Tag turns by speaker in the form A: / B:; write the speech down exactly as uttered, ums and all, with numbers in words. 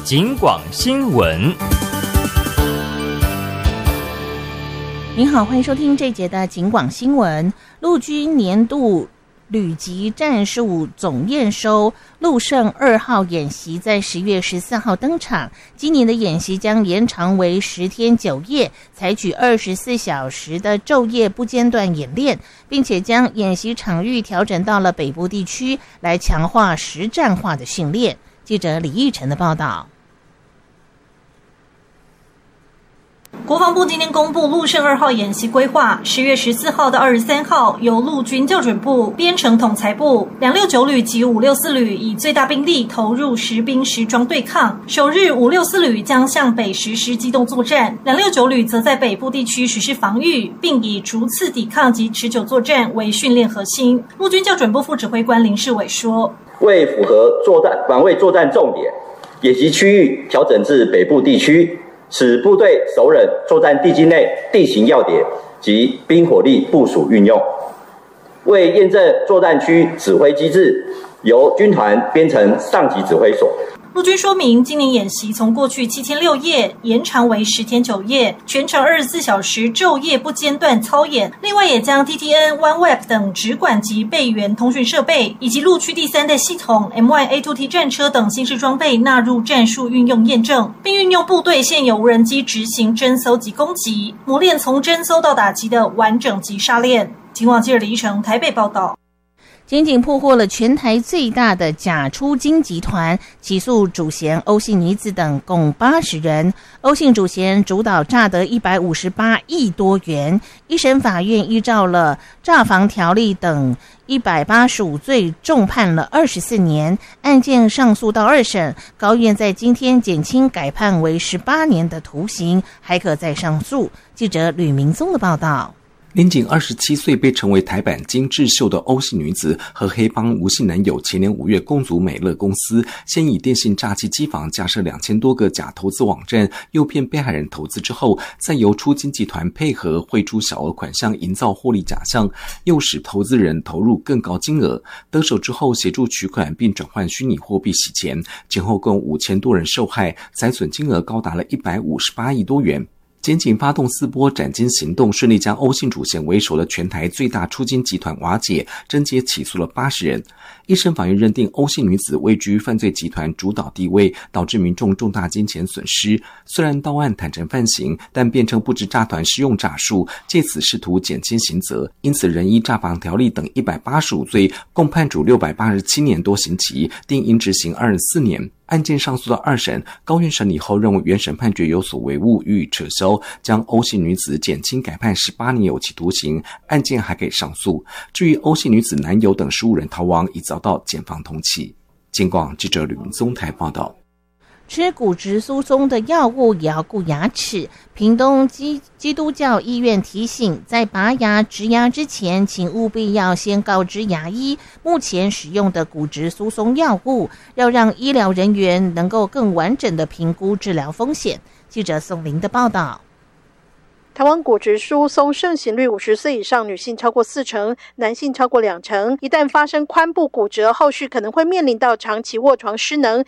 A: 警广新闻。
B: 您好，欢迎收听这一节的警广新闻。陆军年度旅级战术总验收陆胜二号演习在十月十四号登场，今年的演习将延长为十天九夜，采取二十四小时的昼夜不间断演练，并且将演习场域调整到了北部地区，来强化实战化的训练。记者李义成的报道。
C: 国防部今天公布陆胜二号演习规划，十月十四号到二十三号，由陆军校准部、编程统裁部、两六九旅及五六四旅以最大兵力投入实兵实装对抗。首日五六四旅将向北实施机动作战，两六九旅则在北部地区实施防御，并以逐次抵抗及持久作战为训练核心。陆军校准部副指挥官林世伟说：“
D: 为符合作战防卫作战重点，演习区域调整至北部地区。”使部队熟稔作战地境内地形要点及兵火力部署运用。为验证作战区指挥机制，由军团编成上级指挥所。
C: 陆军说明，今年演习从过去七天六夜延长为十天九夜，全程二十四小时昼夜不间断操演。另外，也将 T T N、OneWeb 等直管及备援通讯设备，以及陆区第三代系统 M 一 A 二 T 战车等新式装备纳入战术运用验证，并运用部队现有无人机执行侦搜及攻击，磨练从侦搜到打击的完整击杀链。警广记者李一成台北报道。
B: 检警破获了全台最大的假出金集团，起诉主嫌欧姓女子等共八十人。欧姓主嫌主导诈得一百五十八亿多元，一审法院依照了诈防条例等一百八十五罪，重判了二十四年。案件上诉到二审，高院在今天减轻改判为十八年的徒刑，还可再上诉。记者吕明宗的报道。
E: 年仅二十七岁被称为台版金智秀的欧姓女子和黑帮吴姓男友前年五月共组美乐公司，先以电信诈欺机房架设两千多个假投资网站，诱骗被害人投资之后，再由出金集团配合汇出小额款项，营造获利假象，诱使投资人投入更高金额。得手之后协助取款并转换虚拟货币洗钱，前后共五千多人受害，财损金额高达了一百五十八亿多元。检警发动四波斩金行动，顺利将欧姓主嫌为首的全台最大出金集团瓦解，侦结起诉了八十人。一审法院认定欧姓女子位居犯罪集团主导地位，导致民众重大金钱损失。虽然到案坦诚犯行，但辩称不知诈团施用诈术，借此试图减轻刑责，因此仍依诈防条例等一百八十五罪，共判处六百八十七年多刑期，定应执行二十四年。案件上诉到二审，高院审理后认为原审判决有所违误，予以撤销，将欧姓女子减轻改判十八年有期徒刑，案件还可以上诉。至于欧姓女子男友等十五人逃亡，已遭到检方通缉。警广记者吕明宗台报道。
B: 吃骨质疏松的药物也要顾牙齿。屏东基基督教医院提醒，在拔牙植牙之前，请务必要先告知牙医目前使用的骨质疏松药物，要让医疗人员能够更完整的评估治疗风险。记者宋玲的报道。
F: 台湾骨质疏松盛行率五十岁以上女性超过四成，男性超过两成。一旦发生髋部骨折，后续可能会面临到长期卧床失能，